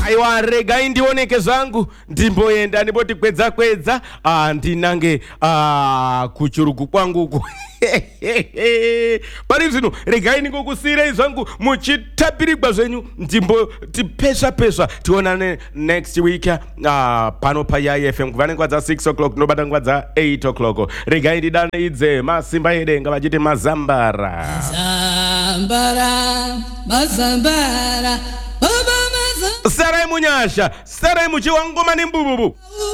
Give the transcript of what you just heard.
Aiwa regai ndioneke zangu ndimboenda ndipoti kwedza ndinange kuchuruku kwangu uko. Pari zvino regai ningokusirei zvangu muchitapirigwa zvenyu ndimbo tipesa tionane next week pano pa IFM kuva nenguva dza 6 o'clock nobata nguva dza 8 o'clock. Regai ndidanidze masimba edenga vachiti mazambara. Sarai munyasha, sarai muchiwangoma nembububu.